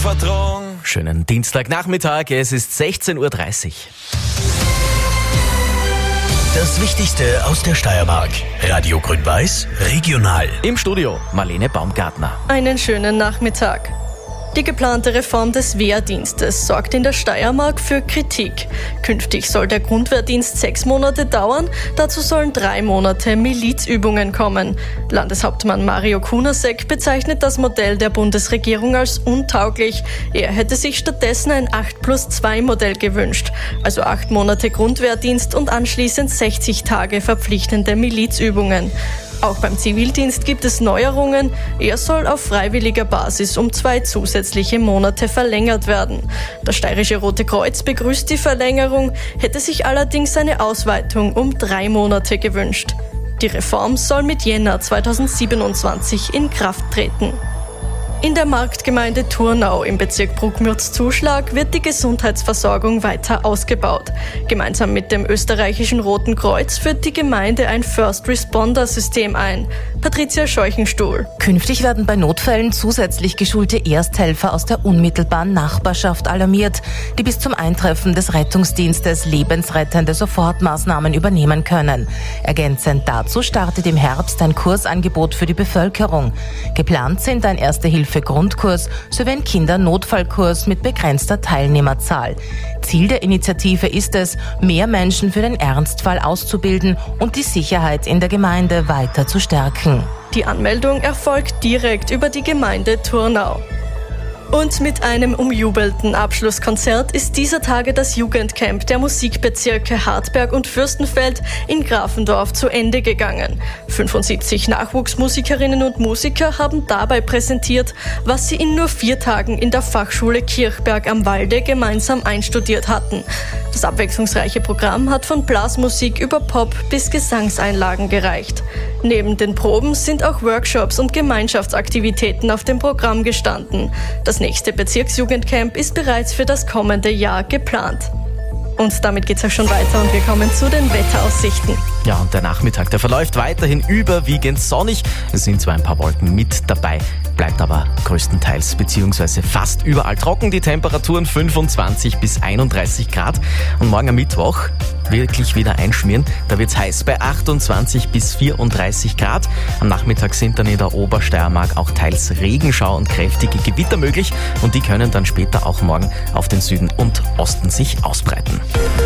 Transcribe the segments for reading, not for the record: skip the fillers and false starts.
Verdrung. Schönen Dienstagnachmittag, es ist 16.30 Uhr. Das Wichtigste aus der Steiermark. Radio Grün-Weiß, regional. Im Studio Marlene Baumgartner. Einen schönen Nachmittag. Die geplante Reform des Wehrdienstes sorgt in der Steiermark für Kritik. Künftig soll der Grundwehrdienst 6 Monate dauern, dazu sollen 3 Monate Milizübungen kommen. Landeshauptmann Mario Kunasek bezeichnet das Modell der Bundesregierung als untauglich. Er hätte sich stattdessen ein 8+2 Modell gewünscht, also 8 Monate Grundwehrdienst und anschließend 60 Tage verpflichtende Milizübungen. Auch beim Zivildienst gibt es Neuerungen. Er soll auf freiwilliger Basis um 2 zusätzliche Monate verlängert werden. Das Steirische Rote Kreuz begrüßt die Verlängerung, hätte sich allerdings eine Ausweitung um 3 Monate gewünscht. Die Reform soll mit Jänner 2027 in Kraft treten. In der Marktgemeinde Thurnau im Bezirk Bruckmürz-Zuschlag wird die Gesundheitsversorgung weiter ausgebaut. Gemeinsam mit dem österreichischen Roten Kreuz führt die Gemeinde ein First-Responder-System ein. Patricia Scheuchenstuhl. Künftig werden bei Notfällen zusätzlich geschulte Ersthelfer aus der unmittelbaren Nachbarschaft alarmiert, die bis zum Eintreffen des Rettungsdienstes lebensrettende Sofortmaßnahmen übernehmen können. Ergänzend dazu startet im Herbst ein Kursangebot für die Bevölkerung. Geplant sind ein Erste-Hilfe-Grundkurs sowie ein Kindernotfallkurs mit begrenzter Teilnehmerzahl. Ziel der Initiative ist es, mehr Menschen für den Ernstfall auszubilden und die Sicherheit in der Gemeinde weiter zu stärken. Die Anmeldung erfolgt direkt über die Gemeinde Thurnau. Und mit einem umjubelten Abschlusskonzert ist dieser Tage das Jugendcamp der Musikbezirke Hartberg und Fürstenfeld in Grafendorf zu Ende gegangen. 75 Nachwuchsmusikerinnen und Musiker haben dabei präsentiert, was sie in nur 4 Tagen in der Fachschule Kirchberg am Walde gemeinsam einstudiert hatten. Das abwechslungsreiche Programm hat von Blasmusik über Pop bis Gesangseinlagen gereicht. Neben den Proben sind auch Workshops und Gemeinschaftsaktivitäten auf dem Programm gestanden. Das nächste Bezirksjugendcamp ist bereits für das kommende Jahr geplant. Und damit geht's auch schon weiter und wir kommen zu den Wetteraussichten. Ja, und der Nachmittag, der verläuft weiterhin überwiegend sonnig. Es sind zwar ein paar Wolken mit dabei, bleibt aber größtenteils bzw. fast überall trocken. Die Temperaturen 25 bis 31 Grad. Und morgen am Mittwoch wirklich wieder einschmieren. Da wird's heiß bei 28 bis 34 Grad. Am Nachmittag sind dann in der Obersteiermark auch teils Regenschau und kräftige Gewitter möglich. Und die können dann später auch morgen auf den Süden und Osten sich ausbreiten.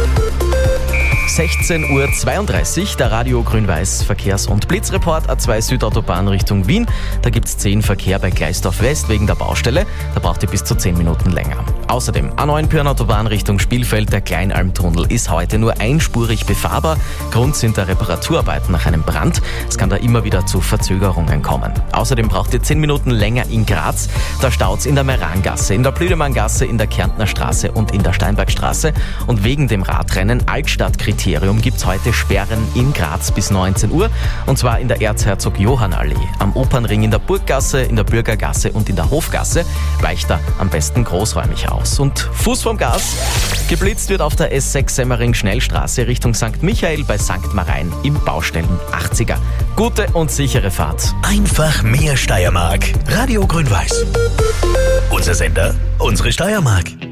16.32 Uhr, der Radio Grün-Weiß Verkehrs- und Blitzreport A2 Südautobahn Richtung Wien. Da gibt's 10 Verkehr bei Gleisdorf West wegen der Baustelle. Da braucht ihr bis zu 10 Minuten länger. Außerdem A9 Pirnautobahn Richtung Spielfeld. Der Kleinalmtunnel ist heute nur einspurig befahrbar. Grund sind da Reparaturarbeiten nach einem Brand. Es kann da immer wieder zu Verzögerungen kommen. Außerdem braucht ihr 10 Minuten länger in Graz. Da staut's in der Merangasse, in der Blüdemanngasse, in der Kärntner Straße und in der Steinbergstraße. Und wegen dem Radrennen Altstadtkriterium gibt's heute Sperren in Graz bis 19 Uhr. Und zwar in der Erzherzog-Johann-Allee, am Opernring in der Burggasse, in der Bürgergasse und in der Hofgasse. Weicht da am besten großräumig aus. Und Fuß vom Gas. Geblitzt wird auf der S6 Semmering-Schnellstraße Richtung St. Michael bei St. Marein im Baustellen 80er. Gute und sichere Fahrt. Einfach mehr Steiermark. Radio Grün-Weiß. Unser Sender, unsere Steiermark.